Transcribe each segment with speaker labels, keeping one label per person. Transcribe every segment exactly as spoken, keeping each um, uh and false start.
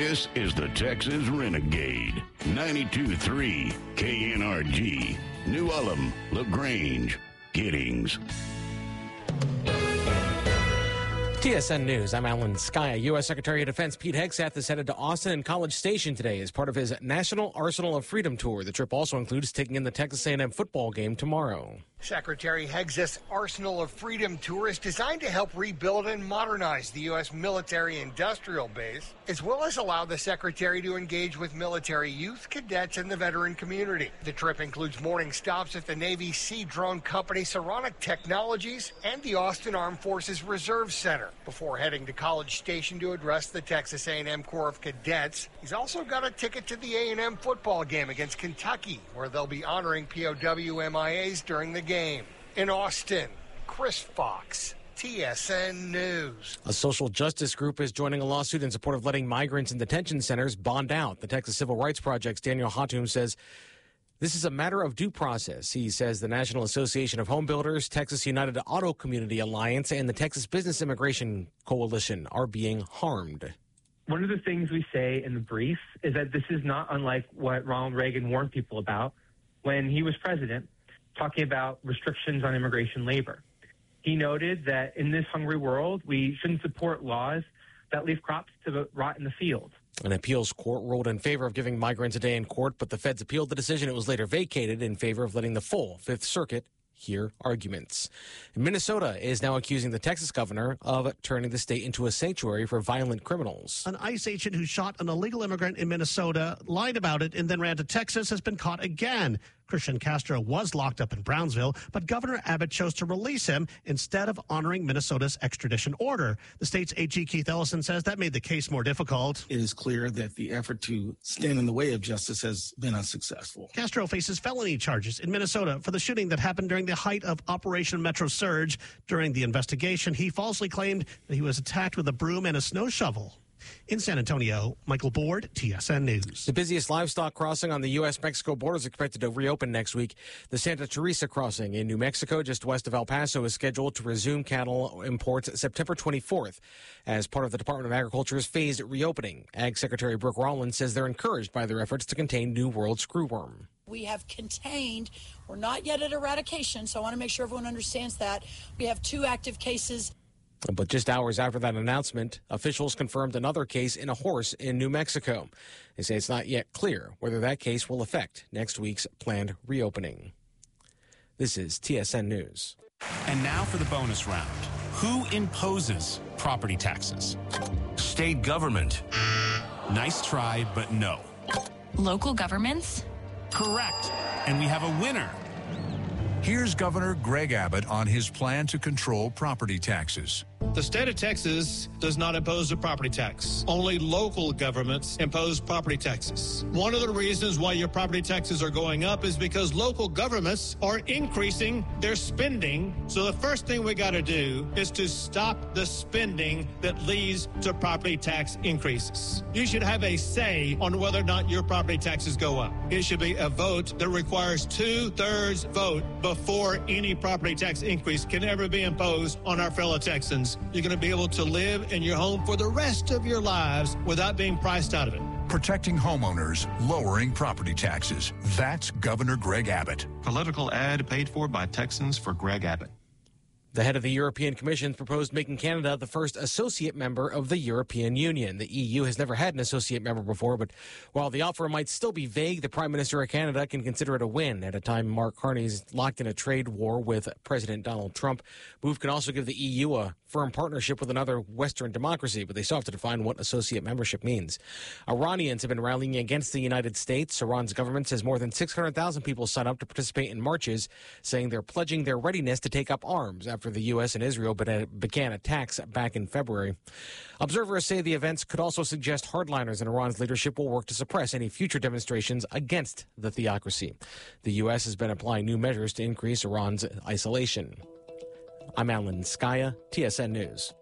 Speaker 1: This is the Texas Renegade. ninety-two point three K N R G. New Ulm, LaGrange, Giddings.
Speaker 2: T S N News, I'm Alan Skya. U S. Secretary of Defense Pete Hegseth is headed to Austin and College Station today as part of his National Arsenal of Freedom tour. The trip also includes taking in the Texas A and M football game tomorrow.
Speaker 3: Secretary Hegseth's Arsenal of Freedom tour is designed to help rebuild and modernize the U S military-industrial base, as well as allow the Secretary to engage with military youth, cadets, and the veteran community. The trip includes morning stops at the Navy Sea Drone Company Saronic Technologies and the Austin Armed Forces Reserve Center, before heading to College Station to address the Texas A and M Corps of Cadets. He's also got a ticket to the A and M football game against Kentucky, where they'll be honoring P O W M I As during the game. Game. In Austin, Chris Fox, T S N News.
Speaker 2: A social justice group is joining a lawsuit in support of letting migrants in detention centers bond out. The Texas Civil Rights Project's Daniel Hatum says this is a matter of due process. He says the National Association of Home Builders, Texas United Auto Community Alliance, and the Texas Business Immigration Coalition are being harmed.
Speaker 4: One of the things we say in the brief is that this is not unlike what Ronald Reagan warned people about when he was president, talking about restrictions on immigration labor. He noted that in this hungry world, we shouldn't support laws that leave crops to rot in the field.
Speaker 2: An appeals court ruled in favor of giving migrants a day in court, but the feds appealed the decision. It was later vacated in favor of letting the full Fifth Circuit hear arguments. Minnesota is now accusing the Texas governor of turning the state into a sanctuary for violent criminals.
Speaker 5: An ICE agent who shot an illegal immigrant in Minnesota, lied about it, and then ran to Texas has been caught again. Christian Castro was locked up in Brownsville, but Governor Abbott chose to release him instead of honoring Minnesota's extradition order. The state's A G Keith Ellison says that made the case more difficult.
Speaker 6: It is clear that the effort to stand in the way of justice has been unsuccessful.
Speaker 5: Castro faces felony charges in Minnesota for the shooting that happened during the height of Operation Metro Surge. During the investigation, he falsely claimed that he was attacked with a broom and a snow shovel. In San Antonio, Michael Board, T S N News.
Speaker 2: The busiest livestock crossing on the U S Mexico border is expected to reopen next week. The Santa Teresa crossing in New Mexico, just west of El Paso, is scheduled to resume cattle imports September twenty-fourth as part of the Department of Agriculture's phased reopening. Ag Secretary Brooke Rollins says they're encouraged by their efforts to contain New World screwworm.
Speaker 7: We have contained, we're not yet at eradication, so I want to make sure everyone understands that. We have two active cases.
Speaker 2: But just hours after that announcement, officials confirmed another case in a horse in New Mexico. They say it's not yet clear whether that case will affect next week's planned reopening. This is T S N News.
Speaker 8: And now for the bonus round. Who imposes property taxes?
Speaker 9: State government.
Speaker 8: Nice try, but no.
Speaker 10: Local governments?
Speaker 8: Correct. And we have a winner.
Speaker 11: Here's Governor Greg Abbott on his plan to control property taxes.
Speaker 12: The state of Texas does not impose a property tax. Only local governments impose property taxes. One of the reasons why your property taxes are going up is because local governments are increasing their spending. So the first thing we got to do is to stop the spending that leads to property tax increases. You should have a say on whether or not your property taxes go up. It should be a vote that requires two-thirds vote before any property tax increase can ever be imposed on our fellow Texans. You're going to be able to live in your home for the rest of your lives without being priced out of it.
Speaker 11: Protecting homeowners, lowering property taxes. That's Governor Greg Abbott.
Speaker 13: Political ad paid for by Texans for Greg Abbott.
Speaker 2: The head of the European Commission proposed making Canada the first associate member of the European Union. The E U has never had an associate member before, but while the offer might still be vague, the Prime Minister of Canada can consider it a win at a time Mark Carney's locked in a trade war with President Donald Trump. Move can also give the E U a firm partnership with another Western democracy, but they still have to define what associate membership means. Iranians have been rallying against the United States. Iran's government says more than six hundred thousand people signed up to participate in marches, saying they're pledging their readiness to take up arms after the U S and Israel began attacks back in February. Observers say the events could also suggest hardliners in Iran's leadership will work to suppress any future demonstrations against the theocracy. The U S has been applying new measures to increase Iran's isolation. I'm Alan Skya, T S N News.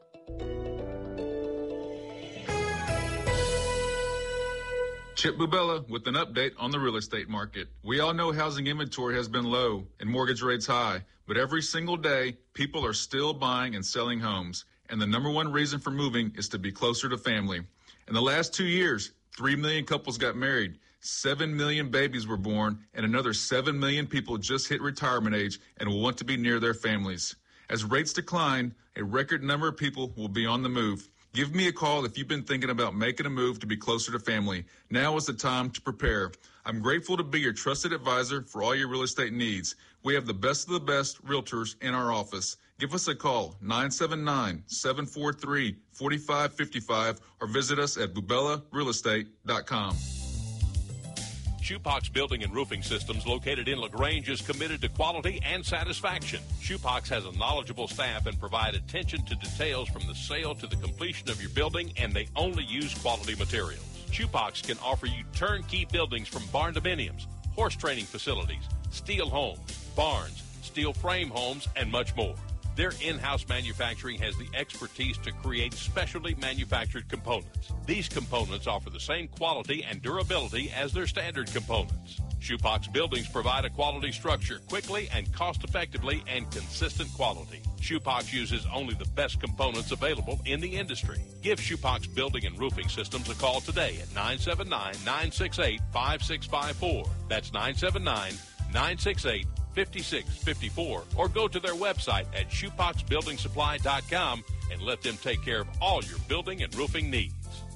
Speaker 14: Chip Bubella with an update on the real estate market. We all know housing inventory has been low and mortgage rates high, but every single day, people are still buying and selling homes. And the number one reason for moving is to be closer to family. In the last two years, three million couples got married, seven million babies were born, and another seven million people just hit retirement age and will want to be near their families. As rates decline, a record number of people will be on the move. Give me a call if you've been thinking about making a move to be closer to family. Now is the time to prepare. I'm grateful to be your trusted advisor for all your real estate needs. We have the best of the best realtors in our office. Give us a call, nine seven nine, seven four three, four five five five, or visit us at bubella real estate dot com.
Speaker 15: Shoepox Building and Roofing Systems, located in LaGrange, is committed to quality and satisfaction. Shoepox has a knowledgeable staff and provide attention to details from the sale to the completion of your building, and they only use quality materials. Shoepox can offer you turnkey buildings from barn dominiums, horse training facilities, steel homes, barns, steel frame homes, and much more. Their in-house manufacturing has the expertise to create specially manufactured components. These components offer the same quality and durability as their standard components. Shoepox buildings provide a quality structure quickly and cost-effectively and consistent quality. Shoepox uses only the best components available in the industry. Give Shoepox Building and Roofing Systems a call today at nine seven nine, nine six eight, five six five four. That's nine seven nine, nine six eight, five six five four, or go to their website at shoepox building supply dot com and let them take care of all your building and roofing needs.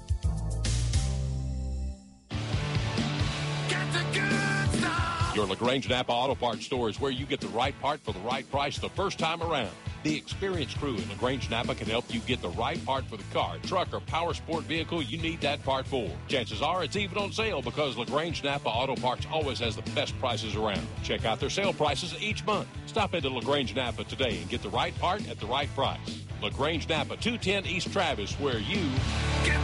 Speaker 15: Your LaGrange Napa Auto Parts store is where you get the right part for the right price the first time around. The experienced crew in LaGrange Napa can help you get the right part for the car, truck, or power sport vehicle you need that part for. Chances are it's even on sale because LaGrange Napa Auto Parts always has the best prices around. Check out their sale prices each month. Stop into LaGrange Napa today and get the right part at the right price. LaGrange Napa, two ten East Travis, where you get